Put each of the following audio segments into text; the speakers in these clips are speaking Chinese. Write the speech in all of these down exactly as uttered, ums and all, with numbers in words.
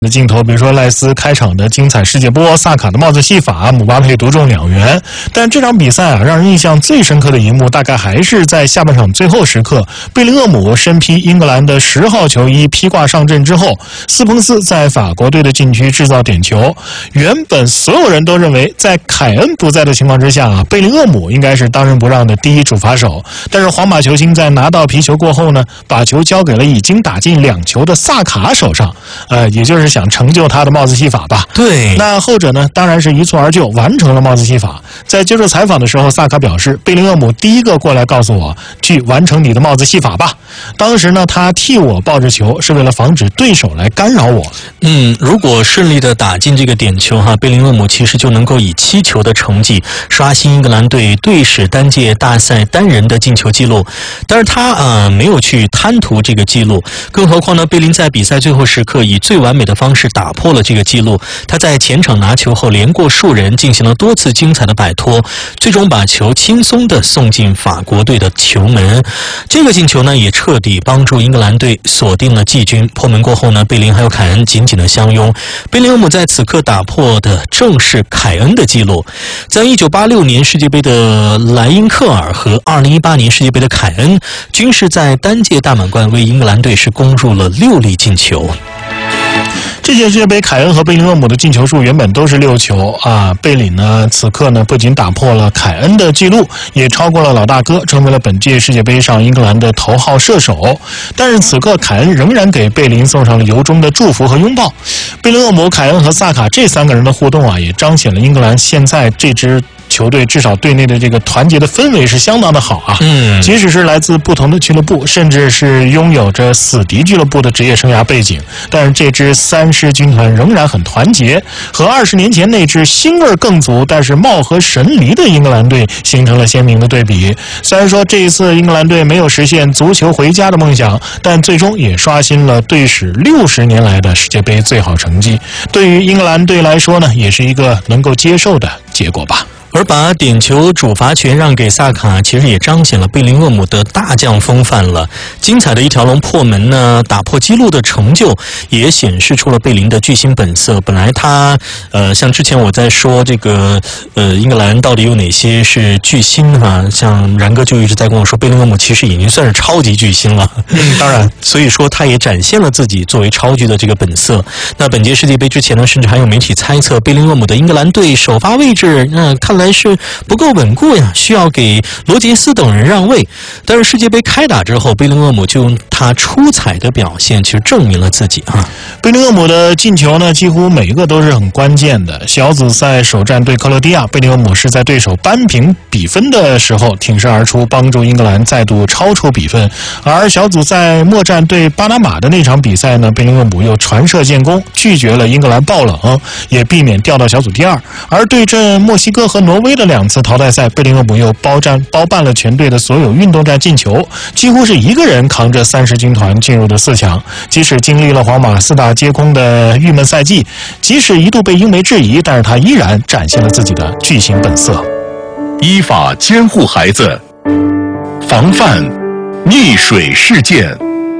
的镜头，比如说赖斯开场的精彩世界波，萨卡的帽子戏法，姆巴佩独中两元。但这场比赛啊，让人印象最深刻的一幕，大概还是在下半场最后时刻，贝林厄姆身披英格兰的十号球衣披挂上阵之后，斯彭斯在法国队的禁区制造点球。原本所有人都认为，在凯恩不在的情况之下啊，贝林厄姆应该是当仁不让的第一主罚手。但是皇马球星在拿到皮球过后呢，把球交给了已经打进两球的萨卡手上，呃，也就是想成就他的帽子戏法吧。 对， 那后者呢，当然是一蹴而就，完成了帽子戏法。在接受采访的时候，萨卡表示，贝林厄姆第一个过来告诉我，去完成你的帽子戏法吧。当时呢，他替我抱着球，是为了防止对手来干扰我。 嗯，如果顺利的打进这个点球哈，贝林厄姆其实就能够以七球的成绩刷新英格兰队队史单届大赛单人的进球纪录。但是他呃没有去贪图这个纪录，更何况呢，贝林在比赛最后时刻以最完美的方式打破了这个纪录。他在前场拿球后连过数人，进行了多次精彩的摆脱，最终把球轻松地送进法国队的球门。这个进球呢，也彻底帮助英格兰队锁定了季军。破门过后呢，贝林还有凯恩紧紧的相拥。贝林厄姆在此刻打破的正是凯恩的纪录。在一九八六年世界杯的莱因克尔和二零一八年世界杯的凯恩，均是在单届大满贯为英格兰队是攻入了六粒进球。 这届世界杯，凯恩和贝林厄姆的进球数原本都是六球啊。贝里呢，此刻呢不仅打破了凯恩的纪录，也超过了老大哥，成为了本届世界杯上英格兰的头号射手。但是此刻，凯恩仍然给贝林送上了由衷的祝福和拥抱。贝林厄姆、凯恩和萨卡这三个人的互动啊，也彰显了英格兰现在这支球队至少队内的这个团结的氛围是相当的好啊。 嗯， 即使是来自不同的俱乐部，甚至是拥有着死敌俱乐部的职业生涯背景，但是这支三狮军团仍然很团结，和二十年前那支腥味更足但是貌合神离的英格兰队形成了鲜明的对比。虽然说这一次英格兰队没有实现足球回家的梦想，但最终也刷新了队史六十年来的世界杯最好成绩。对于英格兰队来说呢，也是一个能够接受的结果吧。 而把点球主罚权让给萨卡，其实也彰显了贝林厄姆的大将风范了。精彩的一条龙破门呢，打破纪录的成就，也显示出了贝林的巨星本色。本来他，呃，像之前我在说这个，呃，英格兰到底有哪些是巨星啊？像然哥就一直在跟我说，贝林厄姆其实已经算是超级巨星了。 嗯，当然， 所以说他也展现了自己作为超巨的这个本色。那本届世界杯之前呢，甚至还有媒体猜测贝林厄姆的英格兰队首发位置，那、呃、看来还是不够稳固呀，需要给罗杰斯等人让位。但是世界杯开打之后，贝林厄姆就用他出彩的表现，其实证明了自己啊。 贝林厄姆的进球呢，几乎每一个都是很关键的。小组赛首战对克罗地亚，贝林厄姆是在对手扳平比分的时候挺身而出，帮助英格兰再度超出比分。而小组赛末战对巴拿马的那场比赛呢，贝林厄姆又传射建功，拒绝了英格兰爆冷，也避免掉到小组第二。而对阵墨西哥和挪威的两次淘汰赛，贝林厄姆又包占包办了全队的所有运动战进球，几乎是一个人扛着三狮军团进入的四强。即使经历了皇马四大皆空的郁闷赛季，即使一度被英媒质疑，但是他依然展现了自己的巨星本色。 依法监护孩子，防范溺水事件。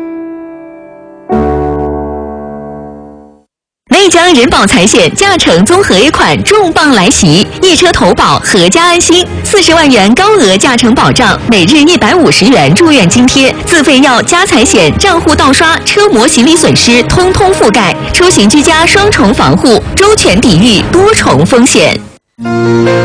内江人保财险驾乘综合 A 款重磅来袭，一车投保，阖家安心，四十万元高额驾乘保障，每日一百五十元住院津贴，自费药、家财险、账户盗刷、车模行李损失通通覆盖，出行居家双重防护，周全抵御多重风险。